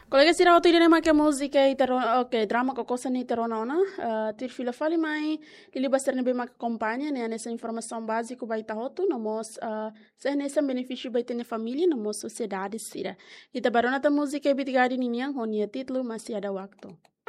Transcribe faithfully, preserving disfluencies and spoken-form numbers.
Colega sira waktu ini make música e tero, ok, drama ko cosa ni terona ona. Uh, tir fila fali mai lili basar ne be mak acompanha né nessa informação básica vai ta hotu namos uh, se nessa benefício vai ter família namos sociedade sira. E tabarona ta música e bitigari ninhang honia título masih ada waktu.